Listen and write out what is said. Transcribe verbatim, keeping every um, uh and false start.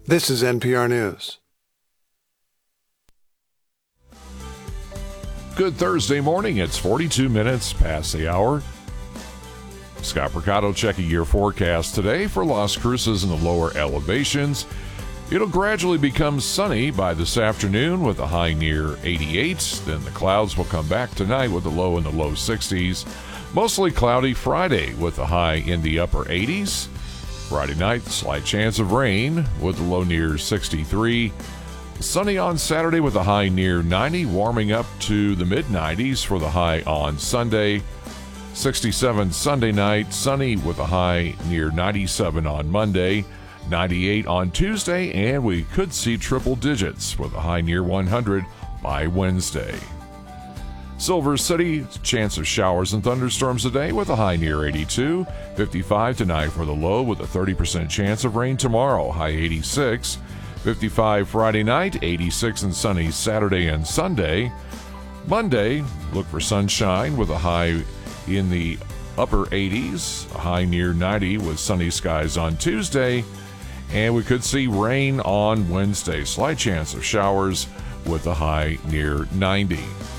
This is N P R News. Good Thursday morning. It's forty-two minutes past the hour. Scott Mercado checking your forecast today for Las Cruces in the lower elevations. It'll gradually become sunny by this afternoon with a high near eighty-eight. Then the clouds will come back tonight with a low in the low sixties. Mostly cloudy Friday with a high in the upper eighties. Friday night, slight chance of rain with a low near sixty-three. Sunny on Saturday with a high near ninety, warming up to the mid nineties for the high on Sunday. sixty-seven Sunday night, sunny with a high near ninety-seven on Monday. ninety-eight on Tuesday, and we could see triple digits with a high near one hundred by Wednesday. Silver City, chance of showers and thunderstorms today with a high near eighty-two. fifty-five tonight for the low with a thirty percent chance of rain tomorrow, high eighty-six. fifty-five Friday night, eighty-six and sunny Saturday and Sunday. Monday, look for sunshine with a high in the upper eighties, a high near ninety with sunny skies on Tuesday. And we could see rain on Wednesday. Slight chance of showers with a high near ninety.